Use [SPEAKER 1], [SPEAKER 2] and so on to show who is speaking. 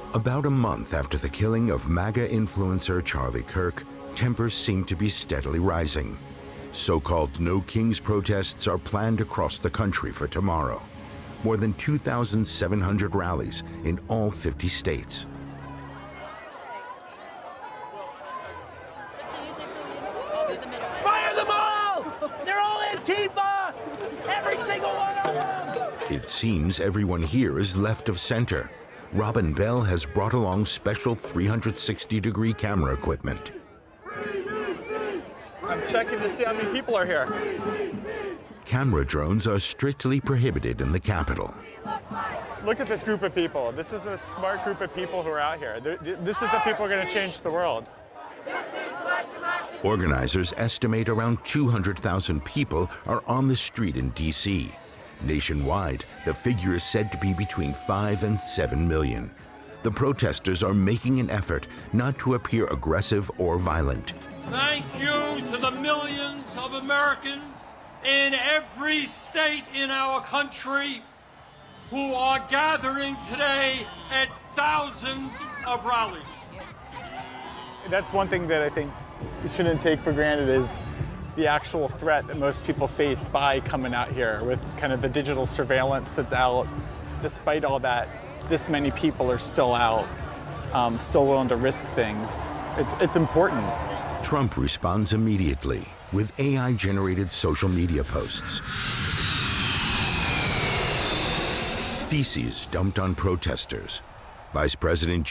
[SPEAKER 1] About a month after the killing of MAGA influencer Charlie Kirk, tempers seem to be steadily rising. So-called No Kings protests are planned across the country for tomorrow. More than 2,700 rallies in all 50 states.
[SPEAKER 2] Fire them all! They're all Antifa! Every single one of them!
[SPEAKER 1] It seems everyone here is left of center. Robin Bell has brought along special 360-degree camera equipment.
[SPEAKER 3] I'm checking to see how many people are here.
[SPEAKER 1] Camera drones are strictly prohibited in the Capitol.
[SPEAKER 3] Look at this group of people. This is a smart group of people who are out here. This is the people who are going to change the world.
[SPEAKER 1] Organizers estimate around 200,000 people are on the street in D.C. Nationwide, the figure is said to be between 5 and 7 million. The protesters are making an effort not to appear aggressive or violent.
[SPEAKER 4] Thank you to the millions of Americans in every state in our country who are gathering today at thousands of rallies.
[SPEAKER 3] That's one thing that I think we shouldn't take for granted is the actual threat that most people face by coming out here with kind of the digital surveillance that's out. Despite all that, this many people are still out, still willing to risk things. It's important.
[SPEAKER 1] Trump responds immediately with AI-generated social media posts. Feces dumped on protesters. Vice President